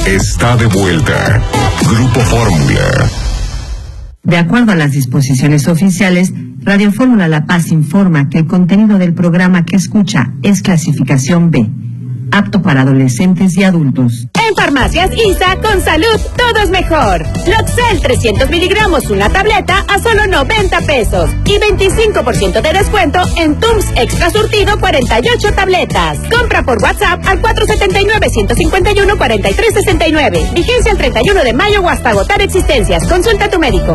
está de vuelta. Grupo Fórmula. De acuerdo a las disposiciones oficiales, Radio Fórmula La Paz informa que el contenido del programa que escucha es clasificación B, apto para adolescentes y adultos. En Farmacias ISA, con salud, todo es mejor. Loxel 300 miligramos, una tableta a solo 90 pesos. Y 25% de descuento en Tums Extra Surtido, 48 tabletas. Compra por WhatsApp al 479-151-4369. Vigencia el 31 de mayo o hasta agotar existencias. Consulta a tu médico.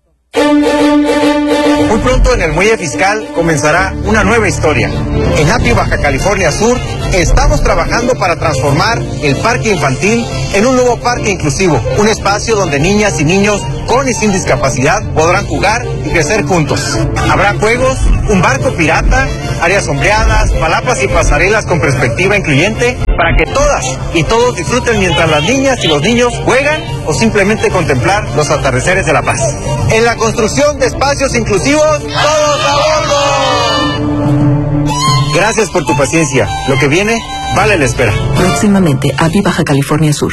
Muy pronto en el Muelle Fiscal comenzará una nueva historia. En Happy Baja California Sur estamos trabajando para transformar el parque infantil en un nuevo parque inclusivo, un espacio donde niñas y niños con y sin discapacidad podrán jugar y crecer juntos. Habrá juegos, un barco pirata, áreas sombreadas, palapas y pasarelas con perspectiva incluyente para que todas y todos disfruten mientras las niñas y los niños juegan o simplemente contemplar los atardeceres de La Paz. En la construcción de espacios inclusivos, ¡todos a bordo! Gracias por tu paciencia. Lo que viene vale la espera. Próximamente, API Baja California Sur.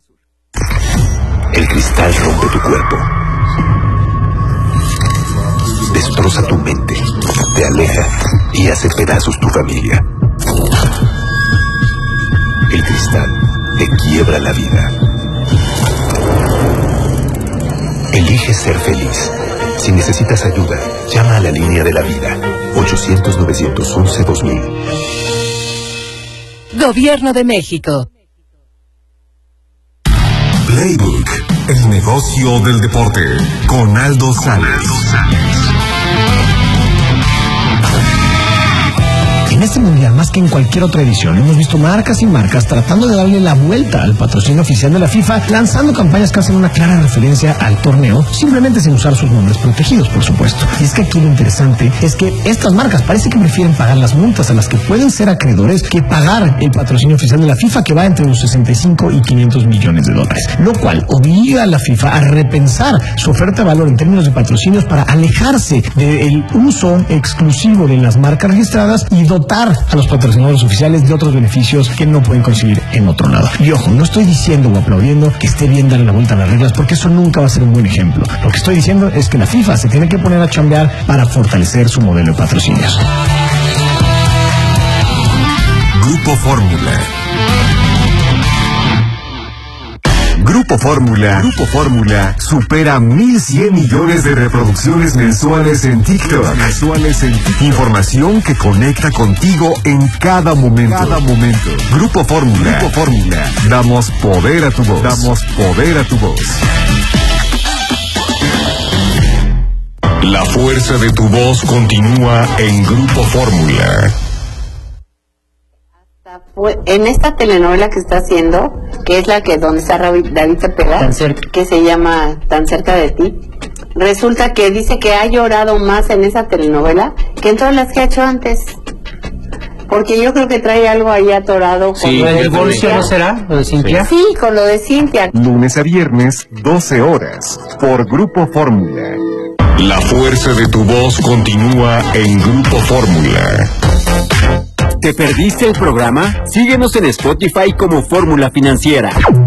El cristal rompe tu cuerpo. Destroza tu mente. Te aleja y hace pedazos tu familia. El cristal te quiebra la vida. Elige ser feliz. Si necesitas ayuda, llama a la línea de la vida. 800-911-2000. Gobierno de México. Playbook, el negocio del deporte, con Aldo Sáenz. En este mundial, más que en cualquier otra edición, hemos visto marcas y marcas tratando de darle la vuelta al patrocinio oficial de la FIFA, lanzando campañas que hacen una clara referencia al torneo, simplemente sin usar sus nombres protegidos, por supuesto. Y es que aquí lo interesante es que estas marcas parece que prefieren pagar las multas a las que pueden ser acreedores que pagar el patrocinio oficial de la FIFA, que va entre los 65 y 500 millones de dólares, lo cual obliga a la FIFA a repensar su oferta de valor en términos de patrocinios para alejarse del uso exclusivo de las marcas registradas y dotar a los patrocinadores oficiales de otros beneficios que no pueden conseguir en otro lado. Y ojo, no estoy diciendo o aplaudiendo que esté bien darle la vuelta a las reglas, porque eso nunca va a ser un buen ejemplo. Lo que estoy diciendo es que la FIFA se tiene que poner a chambear para fortalecer su modelo de patrocinios. Grupo Fórmula. Grupo Fórmula supera 1,100 millones de reproducciones mensuales en TikTok. Información que conecta contigo en cada momento. Grupo Fórmula. Damos poder a tu voz. La fuerza de tu voz continúa en Grupo Fórmula. En esta telenovela que está haciendo, que es la que donde está David Cepeda, que se llama Tan cerca de ti, resulta que dice que ha llorado más en esa telenovela que en todas las que ha hecho antes, porque yo creo que trae algo ahí atorado con lo de divorcio, ¿no será? ¿Lo de Cintia? Sí, con lo de Cintia. Lunes a viernes, 12 horas, por Grupo Fórmula. La fuerza de tu voz continúa en Grupo Fórmula. ¿Te perdiste el programa? Síguenos en Spotify como Fórmula Financiera.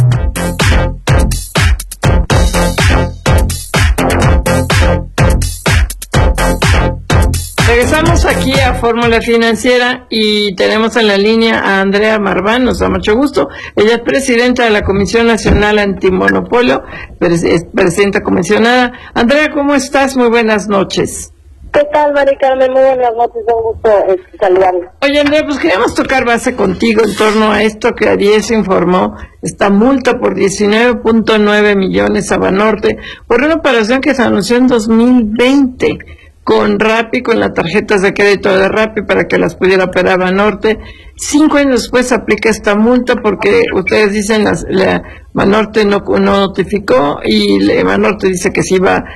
Regresamos aquí a Fórmula Financiera y tenemos en la línea a Andrea Marván, nos da mucho gusto. Ella es presidenta de la Comisión Nacional Antimonopolio, es presidenta comisionada. Andrea, ¿cómo estás? Muy buenas noches. ¿Qué tal, Mari Carmen? Muy buenas noches, un gusto saludarle. Oye, Andrea, pues queríamos tocar base contigo en torno a esto que ayer se informó, esta multa por 19.9 millones a Banorte, por una operación que se anunció en 2020 con Rappi, con las tarjetas de crédito de Rappi para que las pudiera operar Banorte. 5 años después se aplica esta multa porque ustedes dicen la Banorte no notificó y Banorte dice que se iba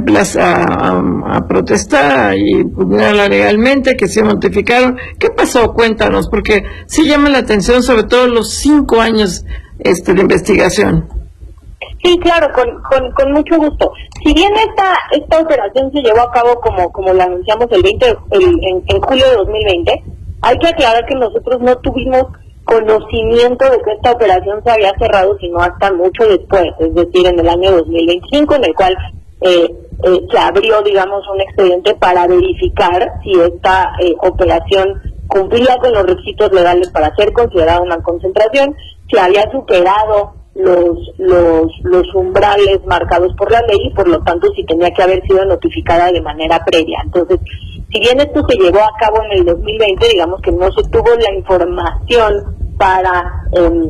a protestar y pugnarla legalmente, que se notificaron. ¿Qué pasó? Cuéntanos, porque sí llama la atención sobre todo los 5 años de investigación. Sí, claro, con mucho gusto. Si bien esta operación se llevó a cabo como la anunciamos en julio de 2020, hay que aclarar que nosotros no tuvimos conocimiento de que esta operación se había cerrado, sino hasta mucho después, es decir, en el año 2025, en el cual se abrió, digamos, un expediente para verificar si esta operación cumplía con los requisitos legales para ser considerada una concentración, si había superado los umbrales marcados por la ley y por lo tanto si tenía que haber sido notificada de manera previa. Entonces, si bien esto se llevó a cabo en el 2020, digamos que no se tuvo la información para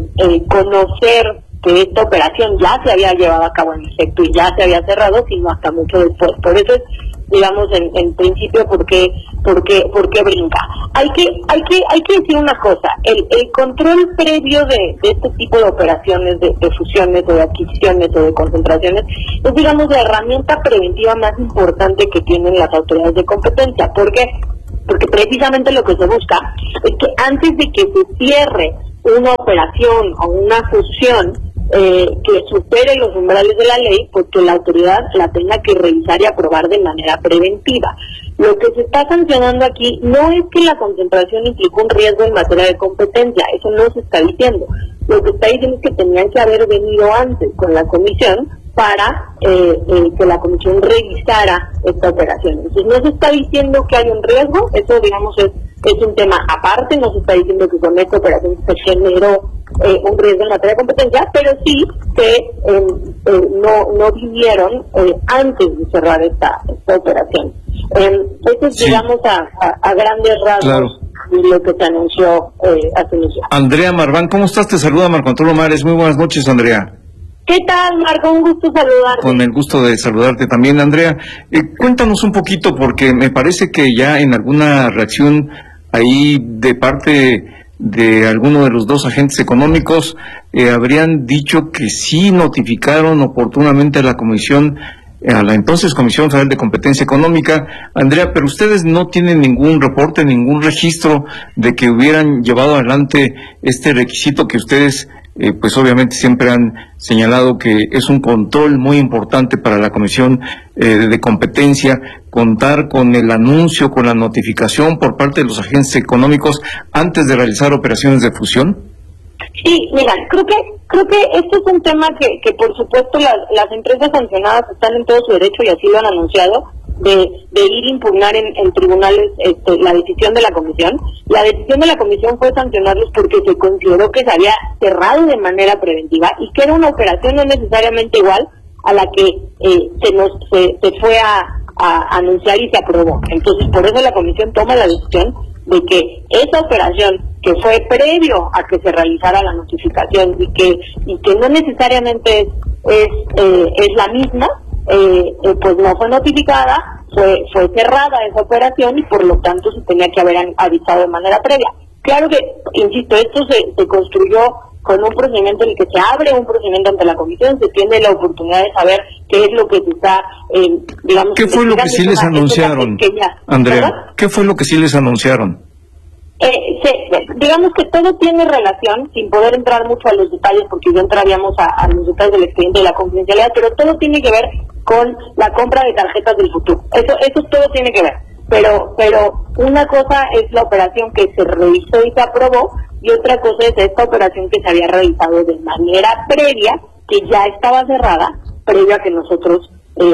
conocer que esta operación ya se había llevado a cabo en efecto y ya se había cerrado, sino hasta mucho después. Por eso es, digamos, en principio, ¿por qué brinca? Hay que decir una cosa, el control previo de este tipo de operaciones, de fusiones o de adquisiciones o de concentraciones, es, digamos, la herramienta preventiva más importante que tienen las autoridades de competencia. ¿Por qué? Porque precisamente lo que se busca es que antes de que se cierre una operación o una fusión que supere los umbrales de la ley, pues que la autoridad la tenga que revisar y aprobar de manera preventiva. Lo que se está sancionando aquí no es que la concentración implique un riesgo en materia de competencia, eso no se está diciendo. Lo que está diciendo es que tenían que haber venido antes con la comisión para que la comisión revisara esta operación. Entonces no se está diciendo que hay un riesgo, eso, digamos, es un tema aparte, no se está diciendo que con esta operación se generó un riesgo en materia de competencia, pero sí que no vinieron antes de cerrar esta operación. Eso es, digamos, a grandes rasgos. Claro. Lo que se anunció hace unos días. Andrea Marván, ¿cómo estás? Te saluda Marco Antonio Mares. Muy buenas noches, Andrea. ¿Qué tal, Marco? Un gusto saludarte. Con el gusto de saludarte también, Andrea. Cuéntanos un poquito, porque me parece que ya en alguna reacción ahí de parte de alguno de los dos agentes económicos habrían dicho que sí notificaron oportunamente a la comisión, a la entonces Comisión Federal de Competencia Económica. Andrea, pero ustedes no tienen ningún reporte, ningún registro de que hubieran llevado adelante este requisito que ustedes pues obviamente siempre han señalado que es un control muy importante para la Comisión de Competencia, contar con el anuncio, con la notificación por parte de los agentes económicos antes de realizar operaciones de fusión? Sí, mira, creo que este es un tema que por supuesto las empresas sancionadas están en todo su derecho y así lo han anunciado, de ir a impugnar en tribunales la decisión de la comisión. La decisión de la comisión fue sancionarlos porque se consideró que se había cerrado de manera preventiva y que era una operación no necesariamente igual a la que se fue a anunciar y se aprobó. Entonces, por eso la comisión toma la decisión de que esa operación que fue previo a que se realizara la notificación y que no necesariamente es la misma, pues no fue notificada, fue cerrada esa operación y por lo tanto se tenía que haber avisado de manera previa. Claro que, insisto, esto se construyó con un procedimiento en el que se abre un procedimiento ante la comisión, se tiene la oportunidad de saber qué es lo que se está, digamos... ¿Qué fue lo que sí les anunciaron, Andrea? ¿Verdad? ¿Qué fue lo que sí les anunciaron? Digamos que todo tiene relación, sin poder entrar mucho a los detalles, porque ya entraríamos a los detalles del expediente de la confidencialidad, pero todo tiene que ver con la compra de tarjetas del futuro. Eso todo tiene que ver. Pero una cosa es la operación que se revisó y se aprobó, y otra cosa es esta operación que se había realizado de manera previa, que ya estaba cerrada, previa a que nosotros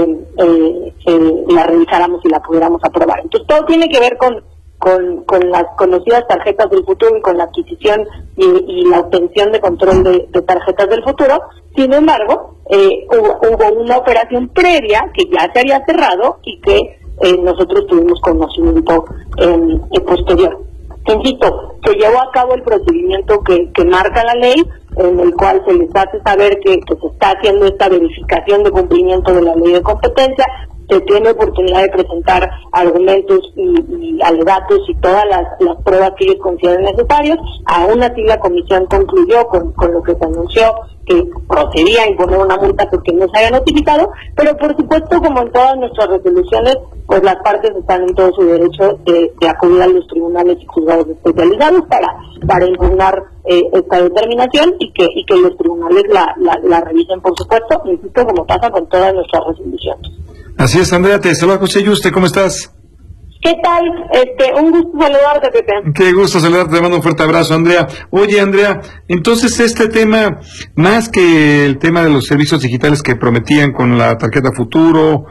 la revisáramos y la pudiéramos aprobar. Entonces todo tiene que ver con las conocidas tarjetas del futuro y con la adquisición y la obtención de control de tarjetas del futuro. Sin embargo, hubo una operación previa que ya se había cerrado y que nosotros tuvimos conocimiento posterior. Insisto, se llevó a cabo el procedimiento que marca la ley, en el cual se les hace saber que se está haciendo esta verificación de cumplimiento de la ley de competencia, se tiene oportunidad de presentar argumentos y alegatos y todas las pruebas que ellos consideren necesarios. Aún así la comisión concluyó con lo que se anunció, que procedía a imponer una multa porque no se había notificado, pero por supuesto, como en todas nuestras resoluciones, pues las partes están en todo su derecho de acudir a los tribunales y juzgados especializados para impugnar esta determinación y que los tribunales la revisen, por supuesto, insisto, como pasa con todas nuestras resoluciones. Así es, Andrea, te saluda José Yuste, ¿cómo estás? ¿Qué tal? Un gusto saludarte, Pepe. Qué gusto saludarte, te mando un fuerte abrazo, Andrea. Oye, Andrea, entonces este tema, más que el tema de los servicios digitales que prometían con la tarjeta Futuro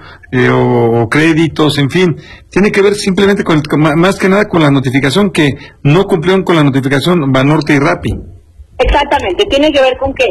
o créditos, en fin, tiene que ver simplemente más que nada con la notificación, que no cumplieron con la notificación Banorte y Rappi. Exactamente, tiene que ver con que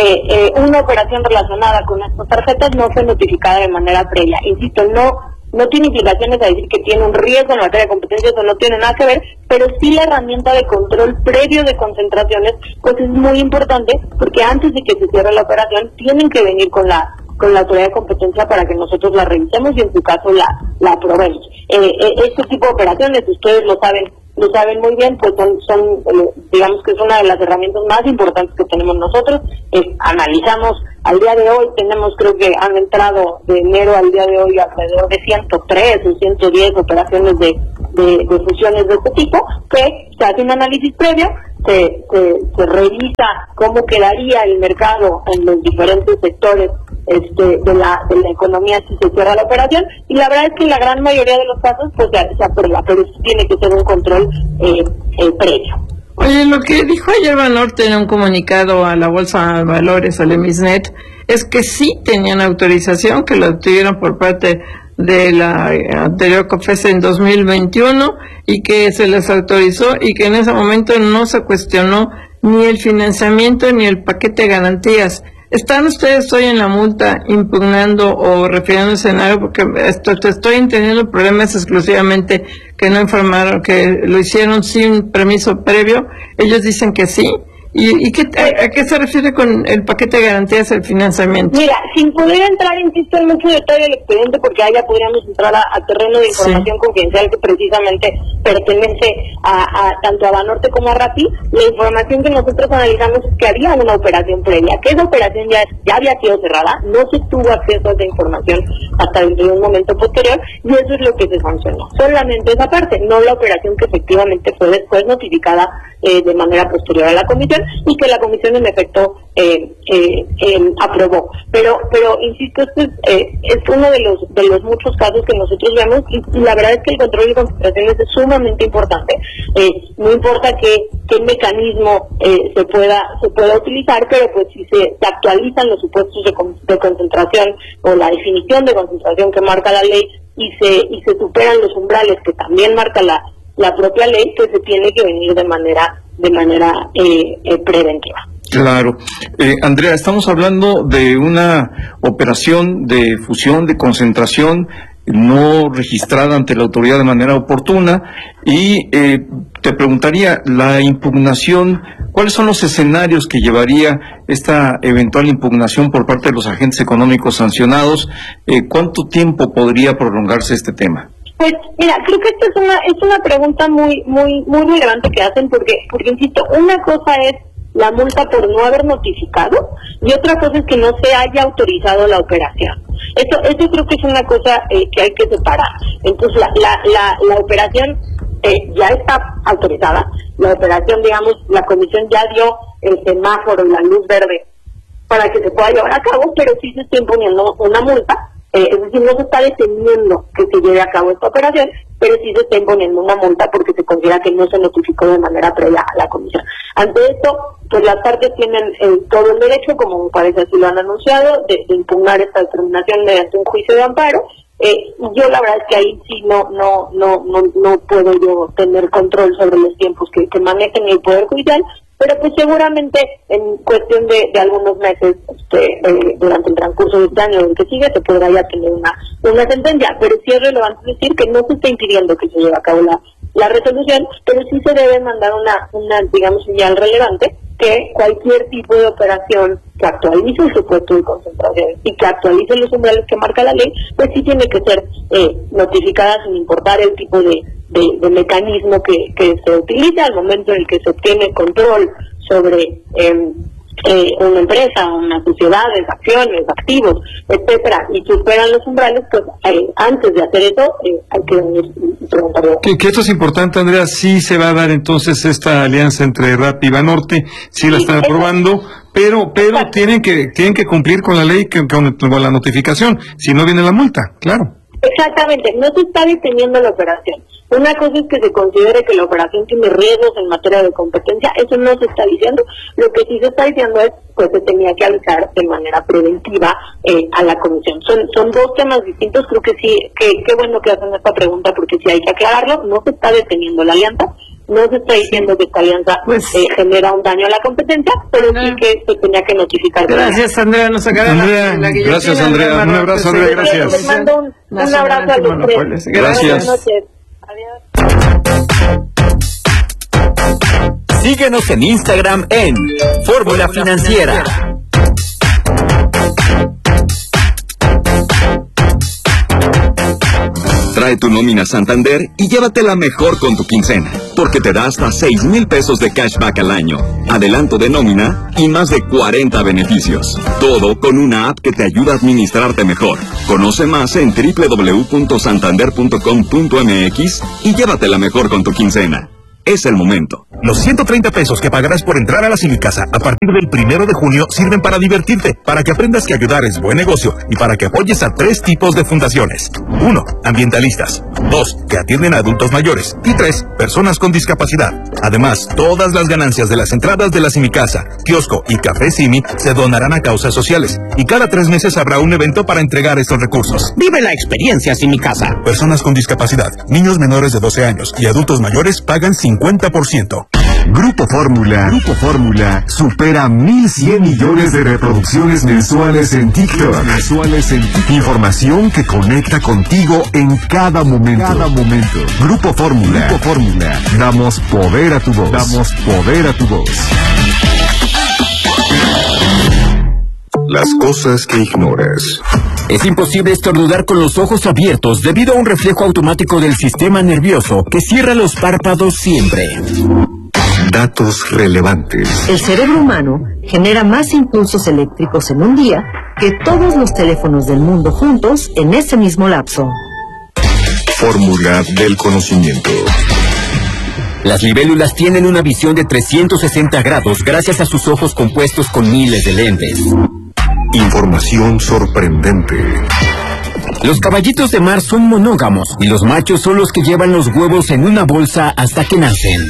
una operación relacionada con estas tarjetas no fue notificada de manera previa. Insisto, no tiene implicaciones a decir que tiene un riesgo en materia de competencia, eso no tiene nada que ver, pero sí la herramienta de control previo de concentraciones, pues es muy importante, porque antes de que se cierre la operación, tienen que venir con la autoridad de competencia para que nosotros la revisemos y en su caso la aprobemos. Este tipo de operaciones, ustedes lo saben muy bien, pues son digamos que es una de las herramientas más importantes que tenemos nosotros. Analizamos al día de hoy, creo que han entrado de enero al día de hoy alrededor de 103 o 110 operaciones de fusiones de este tipo, que se hace un análisis previo, se revisa cómo quedaría el mercado en los diferentes sectores de la economía si se cierra la operación, y la verdad es que en la gran mayoría de los casos pues se aprueba, pero sí tiene que ser un control previo. Oye, lo que dijo ayer Banorte en un comunicado a la Bolsa de Valores, al Emisnet, es que sí tenían autorización, que lo obtuvieron por parte de la anterior COFESE en 2021 y que se les autorizó y que en ese momento no se cuestionó ni el financiamiento ni el paquete de garantías. ¿Están ustedes hoy en la multa impugnando o refiriéndose en algo? Porque te estoy entendiendo, el problema es exclusivamente que no informaron, que lo hicieron sin permiso previo. Ellos dicen que sí. ¿Y a qué se refiere con el paquete de garantías el financiamiento? Mira, sin poder entrar, insisto, en mucho detalle del expediente, porque allá podríamos entrar a terreno de información confidencial que precisamente pertenece tanto a Banorte como a Rappi. La información que nosotros analizamos es que había una operación previa, que esa operación ya había sido cerrada, no se tuvo acceso a esa información hasta dentro de un momento posterior, y eso es lo que se sancionó. Solamente esa parte, no la operación que efectivamente fue después notificada de manera posterior a la comisión, y que la comisión en efecto aprobó. Pero insisto, esto es uno de los muchos casos que nosotros vemos, y la verdad es que el control de concentraciones es sumamente importante. No importa qué mecanismo se pueda utilizar, pero pues si se actualizan los supuestos de concentración o la definición de concentración que marca la ley y se superan los umbrales que también marca la propia ley, pues se tiene que venir de manera preventiva. Claro. Andrea, estamos hablando de una operación de fusión, de concentración no registrada ante la autoridad de manera oportuna, y te preguntaría, la impugnación, ¿cuáles son los escenarios que llevaría esta eventual impugnación por parte de los agentes económicos sancionados? ¿Cuánto tiempo podría prolongarse este tema? Pues mira, creo que esta es una pregunta muy relevante que hacen, porque insisto, una cosa es la multa por no haber notificado y otra cosa es que no se haya autorizado la operación. Eso creo que es una cosa que hay que separar. Entonces la operación ya está autorizada, la operación, digamos, la comisión ya dio el semáforo y la luz verde para que se pueda llevar a cabo, pero sí se está imponiendo una multa. Es decir, no se está deteniendo que se lleve a cabo esta operación, pero sí se está imponiendo una multa porque se considera que no se notificó de manera previa a la comisión. Ante esto, pues las partes tienen todo el derecho, como me parece así lo han anunciado, de impugnar esta determinación mediante un juicio de amparo. Yo la verdad es que ahí sí no puedo yo tener control sobre los tiempos que manejen el Poder Judicial, pero pues seguramente en cuestión de algunos meses, durante el transcurso de este año en que sigue, se podrá ya tener una sentencia, pero sí es relevante decir que no se está impidiendo que se lleve a cabo la resolución, pero sí se debe mandar una digamos, señal relevante, que cualquier tipo de operación que actualice el supuesto de concentración y que actualice los umbrales que marca la ley, pues sí tiene que ser notificada sin importar el tipo de mecanismo que se utiliza al momento en el que se obtiene control sobre una empresa, unas sociedades, acciones, activos, etcétera, y superan los umbrales, pues antes de hacer eso hay que venir y preguntar. Que esto es importante, Andrea, sí se va a dar entonces esta alianza entre Rappi y Banorte, sí la están aprobando, pero tienen que cumplir con la ley, con la notificación, si no viene la multa, claro. Exactamente, no se está deteniendo la operación. Una cosa es que se considere que la operación tiene riesgos en materia de competencia, eso no se está diciendo. Lo que sí se está diciendo es, pues se tenía que avisar de manera preventiva a la comisión. Son dos temas distintos, creo que sí, qué bueno que hacen esta pregunta porque sí hay que aclararlo, no se está deteniendo la alianza, no se está diciendo que esta alianza genera un daño a la competencia, pero sí que se tenía que notificar. Gracias, Andrea, nos sacaron Andrea, gracias, Andrea, un abrazo, Andrea, gracias. Les mando un abrazo a los tres. Gracias. Buenas noches. Síguenos en Instagram en Fórmula Financiera. Trae tu nómina Santander y llévatela mejor con tu quincena, porque te da hasta 6,000 pesos de cashback al año, adelanto de nómina y más de 40 beneficios. Todo con una app que te ayuda a administrarte mejor. Conoce más en www.santander.com.mx y llévatela mejor con tu quincena. Es el momento. Los 130 pesos que pagarás por entrar a la Cinicasa a partir del 1 de junio sirven para divertirte, para que aprendas que ayudar es buen negocio y para que apoyes a 3 tipos de fundaciones. 1. Ambientalistas. 2. Que atienden a adultos mayores. Y 3. Personas con discapacidad. Además, todas las ganancias de las entradas de la Cinicasa, kiosco y café Cimi se donarán a causas sociales. Y cada 3 meses habrá un evento para entregar estos recursos. Vive la experiencia Cinicasa. Personas con discapacidad, niños menores de 12 años y adultos mayores pagan 50%. Grupo Fórmula supera 1,100 millones de reproducciones mensuales en TikTok. Información que conecta contigo en cada momento. Grupo Fórmula. Damos poder a tu voz. Las cosas que ignoras. Es imposible estornudar con los ojos abiertos debido a un reflejo automático del sistema nervioso que cierra los párpados siempre. Datos relevantes. El cerebro humano genera más impulsos eléctricos en un día que todos los teléfonos del mundo juntos en ese mismo lapso. Fórmula del conocimiento. Las libélulas tienen una visión de 360 grados gracias a sus ojos compuestos con miles de lentes. Información sorprendente. Los caballitos de mar son monógamos y los machos son los que llevan los huevos en una bolsa hasta que nacen.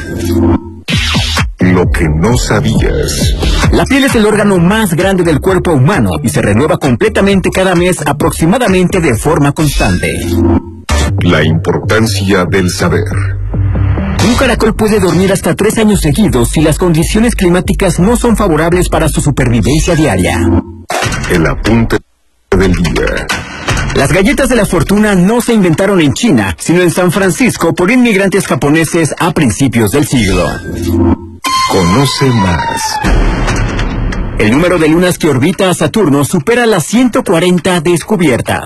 Lo que no sabías. La piel es el órgano más grande del cuerpo humano y se renueva completamente cada mes aproximadamente de forma constante. La importancia del saber. Un caracol puede dormir hasta 3 años seguidos si las condiciones climáticas no son favorables para su supervivencia diaria. El apunte del día. Las galletas de la fortuna no se inventaron en China, sino en San Francisco por inmigrantes japoneses a principios del siglo. Conoce más. El número de lunas que orbita a Saturno supera las 140 descubiertas.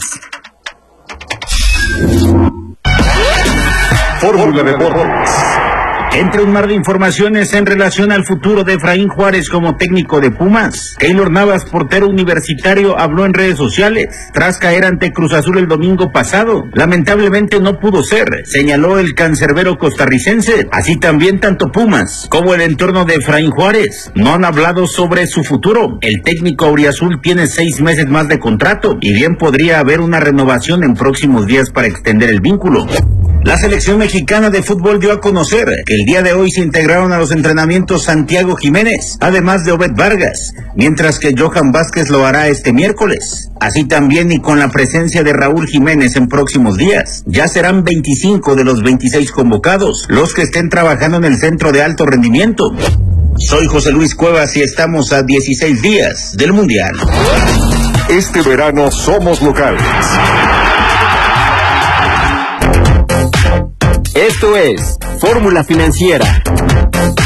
Fórmula Deportes. Entre un mar de informaciones en relación al futuro de Efraín Juárez como técnico de Pumas, Keylor Navas, portero universitario, habló en redes sociales tras caer ante Cruz Azul el domingo pasado. Lamentablemente no pudo ser, señaló el cancerbero costarricense. Así también tanto Pumas como el entorno de Efraín Juárez no han hablado sobre su futuro. El técnico auriazul tiene 6 meses más de contrato y bien podría haber una renovación en próximos días para extender el vínculo. La selección mexicana de fútbol dio a conocer que el día de hoy se integraron a los entrenamientos Santiago Jiménez, además de Obed Vargas, mientras que Johan Vázquez lo hará este miércoles. Así también y con la presencia de Raúl Jiménez en próximos días. Ya serán 25 de los 26 convocados los que estén trabajando en el centro de alto rendimiento. Soy José Luis Cuevas y estamos a 16 días del Mundial. Este verano somos locales. Esto es Fórmula Financiera.